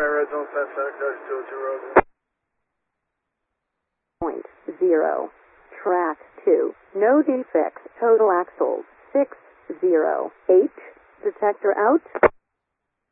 Red Zone, Santa Cruz, 202 Road. .0. Track 2. No defects. Total axles. 60. H. Detector out.